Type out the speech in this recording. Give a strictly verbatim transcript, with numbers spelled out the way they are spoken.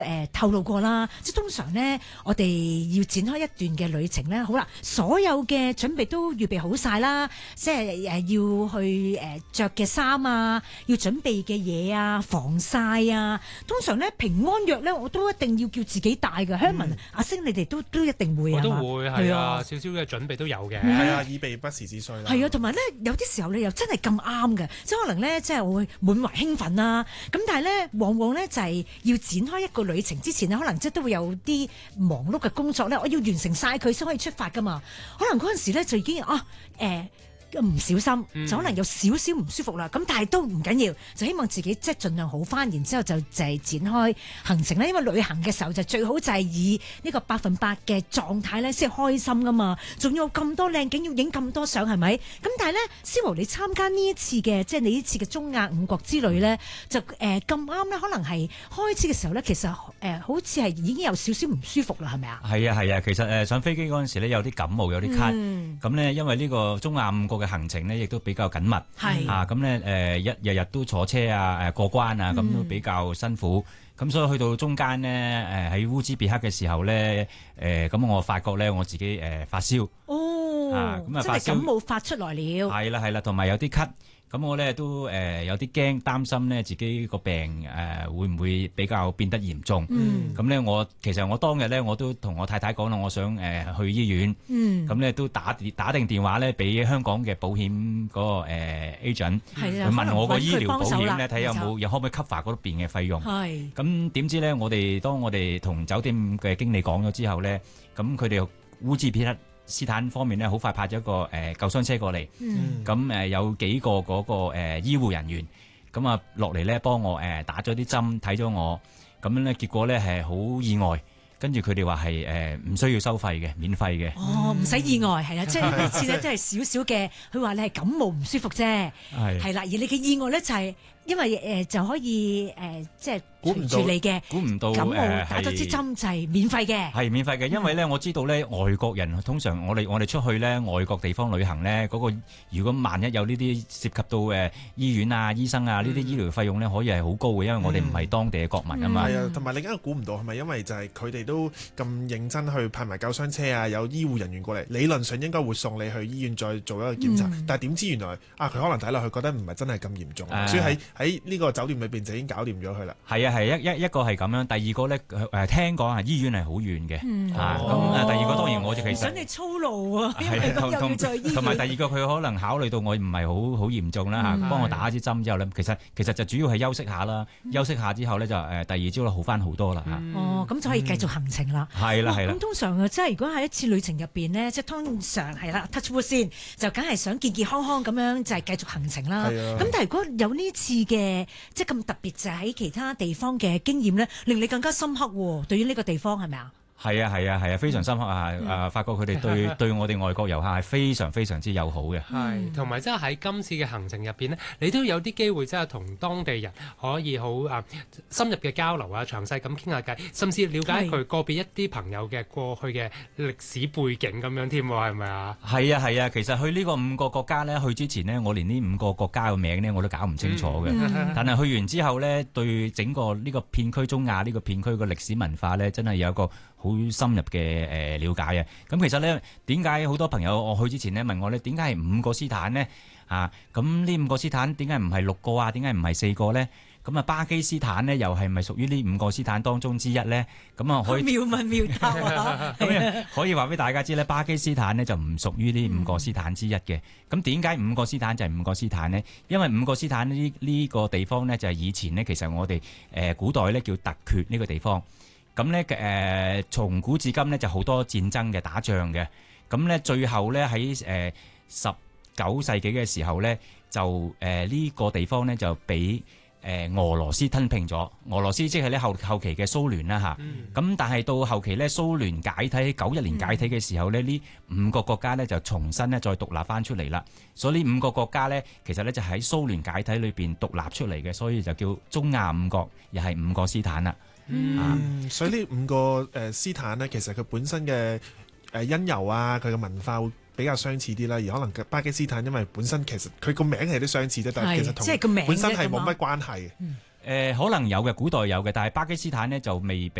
誒透露過啦，即係通常咧，我哋要展開一段嘅旅程咧，好啦，所有嘅準備都預備好晒啦，即係誒要去誒著嘅衫啊，要準備嘅嘢啊，防曬啊，通常咧平安藥咧，我都一定要叫自己帶嘅。Herman、嗯、阿星，你哋都都一定會啊？ 我都會係啊，少少嘅準備都有嘅。 係啊，以備不時之需啦。 係啊，同埋咧有啲時候你又真係咁啱嘅，即係可能咧即係我會滿懷興奮啦，咁但係咧往往咧就係要展開一個旅程之前咧，可能即係都會有啲忙碌嘅工作咧，我要完成晒佢先可以出發噶嘛。可能嗰陣時咧就已經啊誒唔小心、嗯、就可能有少少唔舒服啦。咁但係都唔緊要，就希望自己即係盡量好翻，然之後就就係展開行程啦。因為旅行嘅時候就最好就係以呢個百分百嘅狀態咧先係開心噶嘛。仲有咁多靚景要影咁多相係咪？咁但係咧，思豪你參加呢一次嘅即係你呢次嘅中亞五國之旅咧，就誒咁啱咧，可能係開始嘅時候咧，其實誒、呃、好似係已經有少少唔舒服啦，係咪啊？ 係啊係啊，其實誒上飛機嗰陣時咧有啲感冒有啲咳，咁咧、嗯、因為呢個中亞五國嘅行程呢，亦都比較緊密， 係啊咁咧誒一日日都坐車啊誒過關啊，咁都比較辛苦。咁、嗯、所以去到中間呢，誒喺烏茲別克嘅時候咧，誒咁我發覺咧我自己誒發燒， 哦， 啊咁啊真係感冒發出來了， 係啦係啦，同埋有啲咳。咁我咧都誒有啲驚擔心咧自己個病誒會唔會比較變得嚴重？咁咧、嗯、我其實我當日咧我都同我太太講啦，我想誒去醫院。咁咧、嗯、都打打定電話咧俾香港嘅保險嗰個誒 agent，佢問我個醫療保險咧睇有冇又可唔可以 cover 嗰邊嘅費用。咁點知咧我哋當我哋同酒店嘅經理講咗之後咧，咁佢哋烏茲別克斯坦方面咧，好快派咗一個誒、呃、救傷車過嚟，咁誒、嗯呃、有幾個嗰、那個誒、呃、醫護人員，咁啊落嚟咧幫我誒、呃、打咗啲針，睇咗我，咁樣咧結果咧係好意外，跟住佢哋話係誒唔需要收費嘅，免費嘅。哦，唔使意外係啦，即係呢次咧，即係少少嘅，佢話你係感冒唔舒服啫，係係啦，而你嘅意外咧就係、是、因為誒、呃、就可以誒、呃、即係。估唔到你嘅，估唔到感冒打咗支針就係免費嘅，係免費嘅。因為咧，我知道咧，外國人通常我哋我哋出去咧，外國地方旅行咧，嗰、那個如果萬一有呢啲涉及到誒、呃、醫院啊、醫生啊呢啲、嗯、醫療費用咧，可以係好高嘅，因為我哋唔係當地嘅國民啊嘛。係、嗯、啊，同埋另一個估唔到係咪因為就係佢哋都咁認真去派埋救傷車啊，有醫護人員過嚟，理論上應該會送你去醫院再做一個檢查，嗯、但係點知原來啊佢可能睇落去覺得唔係真係咁嚴重，呃、所以喺喺呢個酒店裏邊就已經搞掂咗佢啦。係啊，係一一一個係咁樣，第二個咧誒聽講啊，醫院係好遠嘅，嗯、啊咁誒、哦、第二個當然我就其實想你操勞啊，係同同同埋第二個佢可能考慮到我唔係好好嚴重啦嚇，幫、嗯、我打一支針之後咧，其實其實就主要係休息下啦，嗯、休息下之後咧就誒第二朝咧好翻好多啦嚇。嗯、哦，咁就可以繼續行程啦。係啦係啦。咁通常啊，即係如果喺一次旅程入邊呢，即係通常係啦 touch wood 先，就梗係想健健康康咁樣就係繼續行程啦。咁的但係如果有呢次嘅即係咁特別，就喺其他地方嘅經驗咧，令你更加深刻喎。對於呢個地方係咪啊？係啊係啊係啊，非常深刻啊！誒、嗯，發覺佢哋對對我哋外國遊客係非常非常之友好嘅。 係，同埋即係喺今次嘅行程入邊呢，你都有啲機會即係同當地人可以好啊深入嘅交流啊，詳細咁傾下偈，甚至了解佢個別一啲朋友嘅過去嘅歷史背景咁樣添，係咪啊？係啊係啊，其實去呢個五個國家呢，去之前呢，我連呢五個國家嘅名呢我都搞唔清楚嘅。嗯、但係去完之後呢，對整個呢個片區中亞呢個片區嘅歷史文化呢，真係有一個好深入嘅誒了解啊！咁其實咧，點解好多朋友我去之前咧問我咧，點解係五個斯坦呢？啊，咁呢五個斯坦點解唔係六個啊？點解唔係四個咧？咁啊，巴基斯坦呢，又係咪屬於呢五個斯坦當中之一咧？咁啊，可以妙問妙答啊！咁可以話俾大家知咧，巴基斯坦呢就唔屬於呢五個斯坦之一嘅。咁點解五個斯坦就係五個斯坦呢？因為五個斯坦呢呢個地方咧，就係以前呢，其實我哋誒古代咧叫突厥呢個地方。咁咧誒，從古至今咧就好多戰爭嘅打仗嘅，咁咧最後咧喺誒十九世紀嘅時候咧，就誒呢、呃這個地方咧就俾誒、呃、俄羅斯吞併咗。俄羅斯即係咧後後期嘅蘇聯啦嚇。咁、嗯、但係到後期咧蘇聯解體，九一年解體嘅時候咧，呢、嗯、五個國家咧就重新咧再獨立翻出嚟啦。所以呢五個國家咧，其實咧就喺蘇聯解體裏邊獨立出嚟嘅，所以就叫中亞五國，又係五個斯坦啦。 嗯，啊、所以呢五個誒、呃、斯坦呢，其實佢本身嘅誒因由啊，佢嘅文化會比較相似啲啦。而可能巴基斯坦因為本身其實佢個名係都相似啫，但係其實同本身係冇乜關係。 誒、可能有嘅，古代有嘅，但係巴基斯坦咧就未俾。